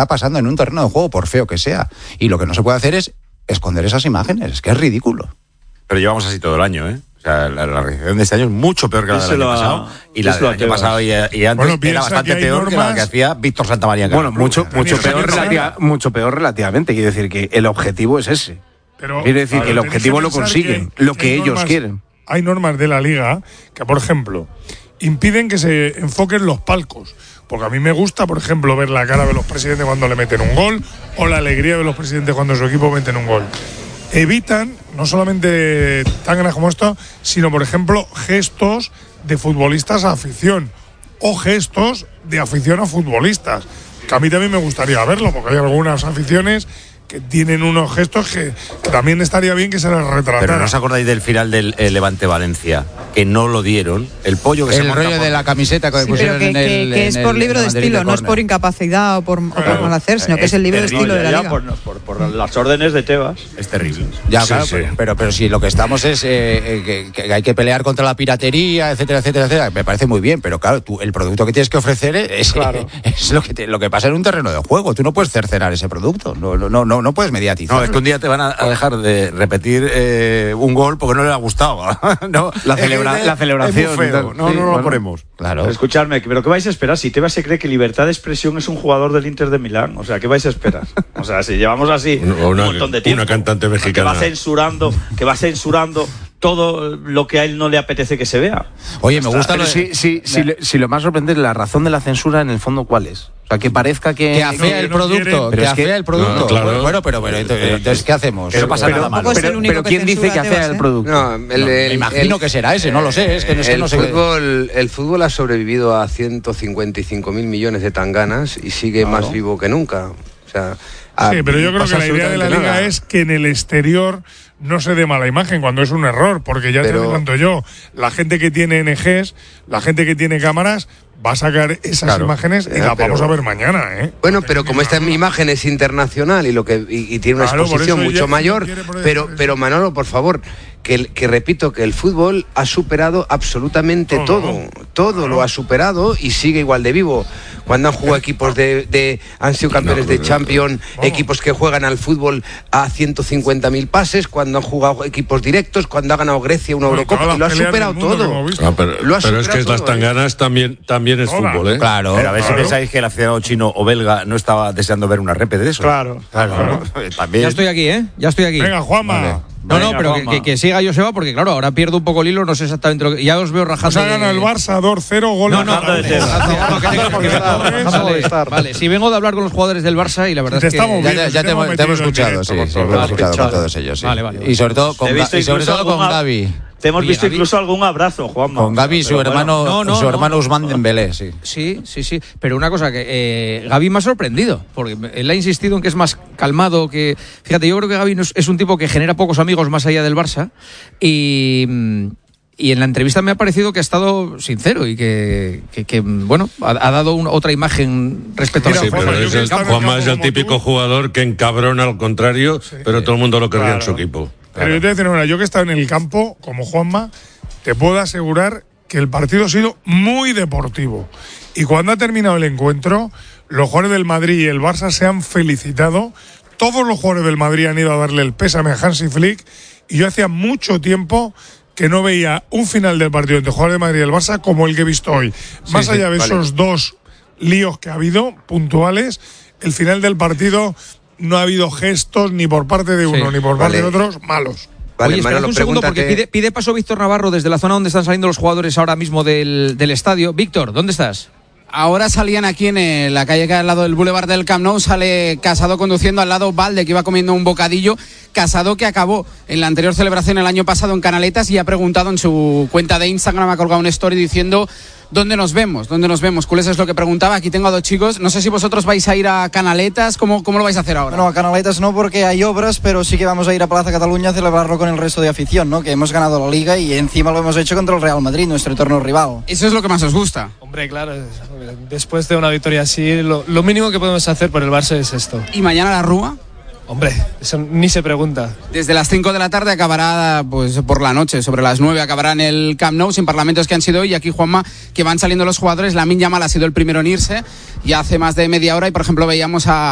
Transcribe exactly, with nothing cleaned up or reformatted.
está pasando en un terreno de juego, por feo que sea. Y lo que no se puede hacer es esconder esas imágenes, es que es ridículo. Pero llevamos así todo el año, ¿eh? O sea, la, la reacción de este año es mucho peor que la del año a, pasado. Y la del año pasado y, y antes bueno, era bastante que peor normas... que la que hacía Víctor Santamaría. Bueno, mucho, mucho, peor relativa, mucho peor relativamente. Quiero decir que el objetivo es ese. Pero, Quiero decir que el objetivo que lo consiguen, que, lo que, que ellos normas, quieren. Hay normas de la Liga que, por ejemplo, impiden que se enfoquen los palcos. Porque a mí me gusta, por ejemplo, ver la cara de los presidentes cuando le meten un gol o la alegría de los presidentes cuando su equipo meten un gol. Evitan, no solamente tangas como esto, sino, por ejemplo, gestos de futbolistas a afición o gestos de afición a futbolistas, que a mí también me gustaría verlo, porque hay algunas aficiones que tienen unos gestos que, que también estaría bien que se les retratara. Pero ¿no os acordáis del final del eh, Levante-Valencia? Que no lo dieron. El pollo que el se monta rollo por... de la camiseta que sí, pusieron pero que, en el que, que es por libro de estilo, de no es por incapacidad o por, o por mal hacer, sino que es el libro de estilo de la Liga. Por, por, por las órdenes de Tebas. Es terrible. Ya, sí, claro, sí. Pero, pero, pero si lo que estamos es eh, que, que hay que pelear contra la piratería, etcétera, etcétera, etcétera, me parece muy bien, pero claro, tú, el producto que tienes que ofrecer es, claro. es lo, que te, lo que pasa en un terreno de juego. Tú no puedes cercenar ese producto, no, no, no, no puedes mediatizar. No, es que un día te van a, a dejar de repetir eh, un gol porque no le ha gustado. no, la, celebra, es, la celebración. Es muy feo. No, sí, no, no bueno, lo ponemos. Claro. Pero escuchadme, ¿pero qué vais a esperar? Si Tebas se cree que Libertad de Expresión es un jugador del Inter de Milán, o sea, ¿qué vais a esperar? O sea, si llevamos así una, un montón de tiempo. Una cantante mexicana. Que va censurando, que va censurando todo lo que a él no le apetece que se vea. Oye, me gusta lo de... si, si, si, si, si lo más sorprendente, la razón de la censura en el fondo, ¿cuál es? O sea, que parezca que... Que afea el producto, que afea el producto. No, claro. Bueno, pero, pero entonces, entonces, ¿qué hacemos? Pero pasa nada malo. Pero, pero ¿quién dice que afea el producto? No, el, el, me imagino el, que será ese, no lo sé. Es que, es que el, no sé fútbol, el fútbol ha sobrevivido a ciento cincuenta y cinco mil millones de tanganas y sigue claro. más vivo que nunca. O sea, sí, pero yo creo que la idea de la Liga nada. es que en el exterior no se dé mala imagen cuando es un error, porque ya pero, te adelanto yo, la gente que tiene N Gs, la gente que tiene cámaras, va a sacar esas claro. imágenes y eh, las vamos a ver mañana, ¿eh? Bueno, pero como esta imagen es internacional y lo que y, y tiene una claro, exposición mucho mayor, pero pero Manolo, por favor, que, que repito que el fútbol ha superado absolutamente todo, todo, todo claro. lo ha superado y sigue igual de vivo. Cuando han jugado equipos de, de han sido campeones no, no, de Champions, no, no. equipos que juegan al fútbol a ciento cincuenta mil pases, cuando han jugado equipos directos, cuando ha ganado Grecia una bueno, Eurocopa, lo ha superado todo. Ah, pero lo ha pero superado es que todo, las tanganas ¿eh? también también es Hola. fútbol, ¿eh? Claro. Pero a ver claro. si pensáis que el aficionado chino o belga no estaba deseando ver una repe de eso. Claro. Claro. claro. También. Ya estoy aquí, ¿eh? Ya estoy aquí. Venga, Juanma. Vale. No, no, pero que, que, que siga Joseba, porque claro, ahora pierdo un poco el hilo, no sé exactamente lo que... Ya os veo rajando... O sea, gana el Barça dos cero, gol... No, no, vale, si vengo de hablar con los jugadores del Barça y la verdad es que... Ya, ya te, te hemos escuchado, sí, sí, hemos escuchado con todos ellos, sí. Vale, vale. Y sobre todo con, y sobre todo con Gavi. Te hemos Oye, visto Gavi, incluso algún abrazo, Juanma. Con Gavi y su hermano, bueno, no, no, su hermano no, Ousmane Dembélé, sí. Sí, sí, sí. Pero una cosa que eh, Gavi me ha sorprendido, porque él ha insistido en que es más calmado, que... Fíjate, yo creo que Gavi es un tipo que genera pocos amigos más allá del Barça y... Y en la entrevista me ha parecido que ha estado sincero y que, que, que bueno, ha, ha dado una, otra imagen respecto Mira, a la sí, pero es el, Juanma es el típico tú. jugador que encabrona al contrario, sí, pero todo el mundo lo querría claro. en su equipo. Pero claro. yo te voy a decir una, yo que he estado en el campo, como Juanma, te puedo asegurar que el partido ha sido muy deportivo. Y cuando ha terminado el encuentro, los jugadores del Madrid y el Barça se han felicitado. Todos los jugadores del Madrid han ido a darle el pésame a Hansi Flick. Y yo hacía mucho tiempo que no veía un final del partido entre el jugador de Madrid y el Barça como el que he visto hoy. Sí, Más sí, allá de vale. esos dos líos que ha habido, puntuales, el final del partido no ha habido gestos ni por parte de uno sí, ni por parte vale. de otros malos. Vale, Oye, espera un segundo porque pide, pide paso Víctor Navarro desde la zona donde están saliendo los jugadores ahora mismo del, del estadio. Víctor, ¿dónde estás? Ahora salían aquí en la calle que hay al lado del Boulevard del Camp Nou, sale Casado conduciendo al lado Valde, que iba comiendo un bocadillo. Casado que acabó en la anterior celebración el año pasado en Canaletas y ha preguntado en su cuenta de Instagram, ha colgado una story diciendo ¿dónde nos vemos? ¿Dónde nos vemos? Culés es lo que preguntaba. Aquí tengo a dos chicos. No sé si vosotros vais a ir a Canaletas. ¿Cómo, cómo lo vais a hacer ahora? No, a Canaletas no porque hay obras, pero sí que vamos a ir a Plaza Cataluña a celebrarlo con el resto de afición, ¿no? Que hemos ganado la Liga y encima lo hemos hecho contra el Real Madrid, nuestro eterno rival. ¿Eso es lo que más os gusta? Hombre, claro. Después de una victoria así, lo, lo mínimo que podemos hacer por el Barça es esto. ¿Y mañana la Rúa? Hombre, eso ni se pregunta. Desde las cinco de la tarde acabará, pues por la noche, sobre las nueve acabará en el Camp Nou, sin parlamentos que han sido hoy. Y aquí, Juanma, que van saliendo los jugadores. Lamine Yamal ha sido el primero en irse, ya hace más de media hora. Y, por ejemplo, veíamos a